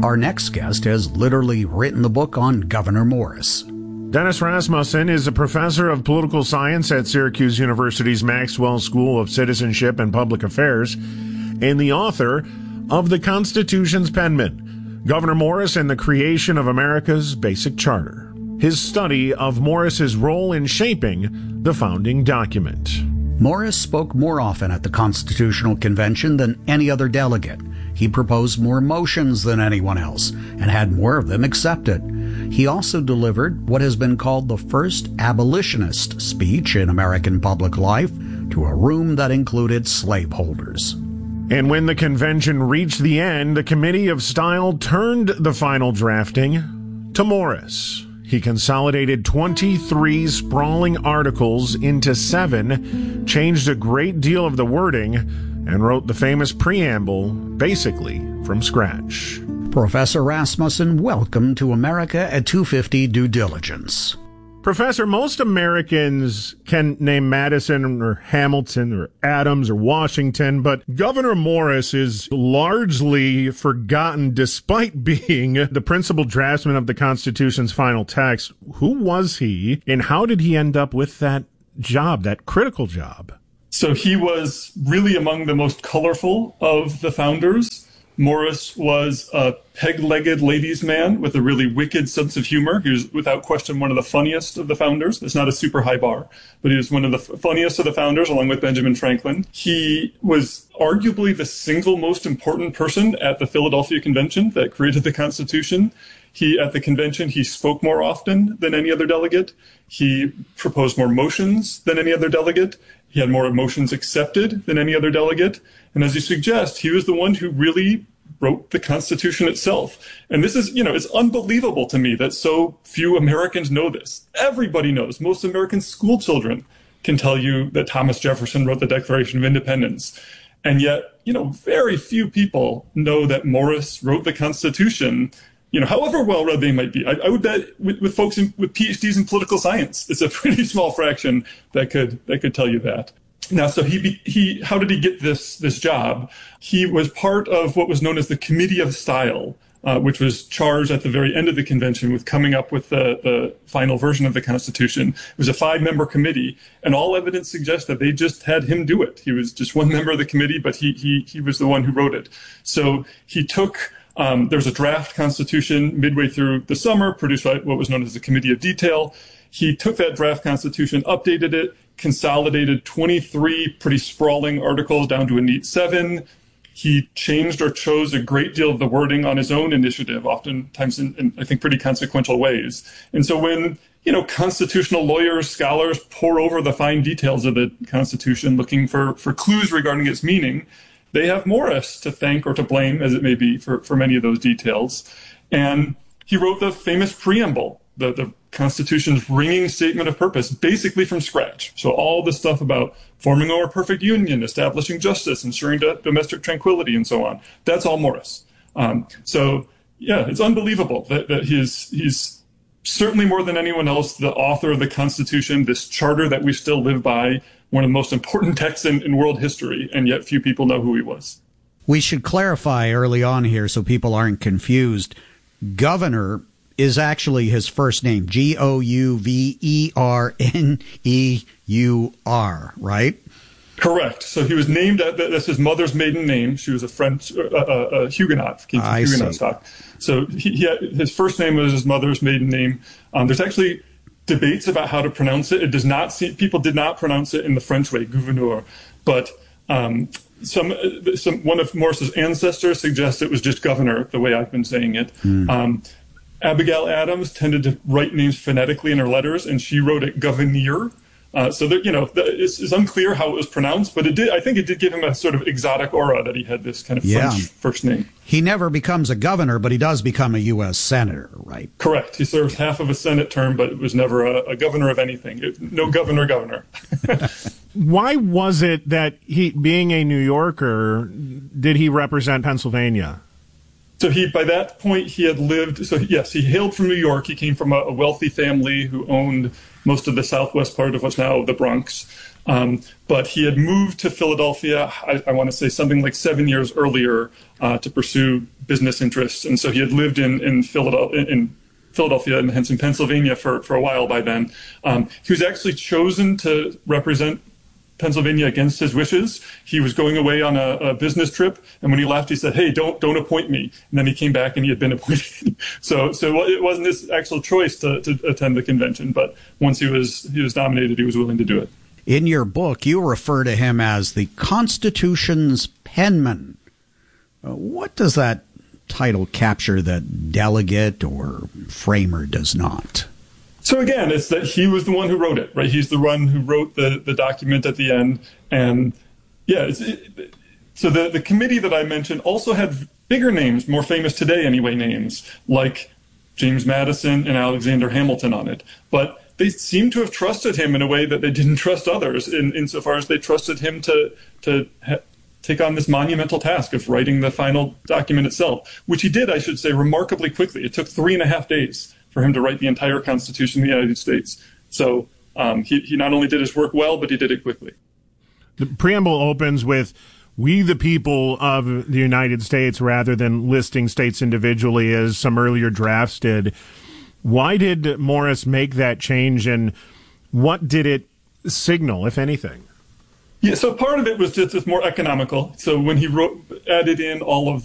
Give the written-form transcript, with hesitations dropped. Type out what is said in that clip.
Our next guest has literally written the book on Gouverneur Morris. Dennis Rasmussen is a professor of political science at Syracuse University's Maxwell School of Citizenship and Public Affairs and the author of The Constitution's Penman, Gouverneur Morris and the Creation of America's Basic Charter. His study of Morris's role in shaping the founding document. Morris spoke more often at the Constitutional Convention than any other delegate. He proposed more motions than anyone else and had more of them accepted. He also delivered what has been called the first abolitionist speech in American public life to a room that included slaveholders. And when the convention reached the end, the Committee of Style turned the final drafting to Morris. He consolidated 23 sprawling articles into 7, changed a great deal of the wording, and wrote the famous preamble basically from scratch. Professor Rasmussen, welcome to America at 250 Due Diligence. Professor, most Americans can name Madison or Hamilton or Adams or Washington, but Gouverneur Morris is largely forgotten despite being the principal draftsman of the Constitution's final text. Who was he, and how did he end up with that job, that critical job? So he was really among the most colorful of the founders. Morris was a peg-legged ladies' man with a really wicked sense of humor. He was, without question, one of the funniest of the founders. It's not a super high bar, but he was one of the funniest of the founders, along with Benjamin Franklin. He was arguably the single most important person at the Philadelphia Convention that created the Constitution. At the convention, he spoke more often than any other delegate. He proposed more motions than any other delegate. He had more motions accepted than any other delegate. And as you suggest, he was the one who really wrote the Constitution itself. And this is, it's unbelievable to me that so few Americans know this. Everybody knows. Most American school children can tell you that Thomas Jefferson wrote the Declaration of Independence. And yet, very few people know that Morris wrote the Constitution, however well-read they might be. I would bet with folks with PhDs in political science, it's a pretty small fraction that could tell you that. Now, so he how did he get this job? He was part of what was known as the Committee of Style, which was charged at the very end of the convention with coming up with the final version of the Constitution. It was a 5-member committee, and all evidence suggests that they just had him do it. He was just one member of the committee, but he was the one who wrote it. So he took. There was a draft constitution midway through the summer, produced by what was known as the Committee of Detail. He took that draft constitution, updated it, consolidated 23 pretty sprawling articles down to a neat 7. He changed or chose a great deal of the wording on his own initiative, oftentimes in I think, pretty consequential ways. And so when, constitutional lawyers, scholars pore over the fine details of the Constitution looking for clues regarding its meaning, they have Morris to thank or to blame, as it may be, for many of those details. And he wrote the famous preamble, the Constitution's ringing statement of purpose, basically from scratch. So all the stuff about forming a more perfect union, establishing justice, ensuring domestic tranquility, and so on. That's all Morris. It's unbelievable that he's certainly more than anyone else the author of the Constitution, this charter that we still live by, one of the most important texts in world history, and yet few people know who he was. We should clarify early on here so people aren't confused. Governor is actually his first name, Gouverneur, right? Correct. So he was named, that's his mother's maiden name. She was a French, a Huguenot, came from Huguenot stock. So his first name was his mother's maiden name. There's actually debates about how to pronounce it. People did not pronounce it in the French way, Gouverneur, but one of Morris's ancestors suggests it was just governor, the way I've been saying it. Abigail Adams tended to write names phonetically in her letters, and she wrote it Gouverneur. It's unclear how it was pronounced, but I think it did give him a sort of exotic aura that he had this kind of French first name. He never becomes a governor, but he does become a U.S. senator, right? Correct. He serves half of a Senate term, but was never a governor of anything. No governor. Why was it that he, being a New Yorker, did he represent Pennsylvania? So by that point, he had lived, he hailed from New York. He came from a wealthy family who owned most of the southwest part of what's now the Bronx. But he had moved to Philadelphia, I want to say something like 7 years earlier, to pursue business interests. And so he had lived in Philadelphia and hence in Pennsylvania for a while by then. He was actually chosen to represent Pennsylvania against his wishes. He was going away on a business trip, and when he left, he said, "Hey, don't appoint me." And then he came back, and he had been appointed. So it wasn't his actual choice to attend the convention, but once he was nominated, he was willing to do it. In your book, you refer to him as the Constitution's penman. What does that title capture that delegate or framer does not? So again, it's that he was the one who wrote it, right? He's the one who wrote the document at the end. And yeah, so the committee that I mentioned also had bigger names, more famous today anyway, names like James Madison and Alexander Hamilton on it. But they seem to have trusted him in a way that they didn't trust others, insofar as they trusted him to take on this monumental task of writing the final document itself, which he did, I should say, remarkably quickly. It took 3.5 days for him to write the entire Constitution of the United States. So he not only did his work well, but he did it quickly. The preamble opens with, "We the people of the United States," rather than listing states individually as some earlier drafts did. Why did Morris make that change, and what did it signal, if anything? Yeah, so part of it was just more economical. So when he added in all of